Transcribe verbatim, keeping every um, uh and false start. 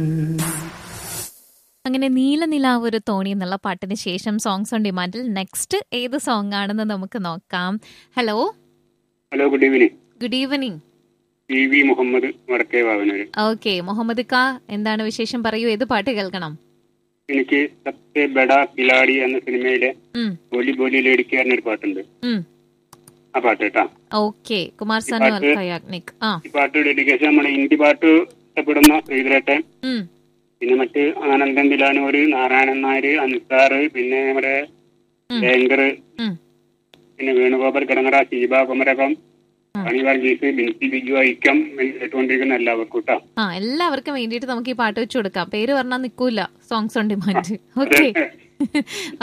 അങ്ങനെ നീലനിലാവ് ഒരു തോണി എന്നുള്ള പാട്ടിന് ശേഷം സോങ്സ് ഓൺ ഡിമാൻഡിൽ നെക്സ്റ്റ് ഏത് സോങ് ആണെന്ന് നമുക്ക് നോക്കാം. Hello hello, good evening. Good evening. P V Muhammad വടക്കേ വാവനൂര്. ഓക്കെ മുഹമ്മദ് ക, എന്താണ് വിശേഷം? പറയൂ, ഏത് പാട്ട് കേൾക്കണം? എനിക്ക് സബ്സെ ബഡ കിലാടി എന്ന സിനിമയിലെ ഉം, ബോലി ബോലി ലേഡിക്ക് പറഞ്ഞൊരു പാട്ടുണ്ട്. ഉം. ആ പാട്ട് കേട്ടാ. ഓക്കെ, കുമാർ സാനു പാട്ട് അൽഖയാഗ്നിക്. ആ ഈ പാട്ട് ഡെഡിക്കേഷൻ നമ്മുടെ ഹിന്ദി പാട്ട് ഇഷ്ടപ്പെടുന്ന ശ്രീധരേട്ടൻ, ഉം, പിന്നെ മറ്റ് ആനന്ദൻ ബിലാനൂര്, നാരായണൻ നായര്, അൻസാർ, പിന്നെ നമ്മുടെ ഉം, ശങ്കർ, ഉം. പിന്നെ വേണുഗോപാൽ കിടങ്ങറ, ഷീബ കുമരകം, ആ. പണി വർഗീസ്, ബിൻസി ബിജു ഐക്യം കേട്ടുകൊണ്ടിരിക്കുന്ന എല്ലാവർക്കും കേട്ടോ. ആ എല്ലാവർക്കും വേണ്ടിയിട്ട് നമുക്ക് ഈ പാട്ട് വെച്ച് കൊടുക്കാം. പേര് പറഞ്ഞാൽ നിൽക്കൂല സോങ്സ് ഓൺ ഡിമാൻഡ്. ഓക്കെ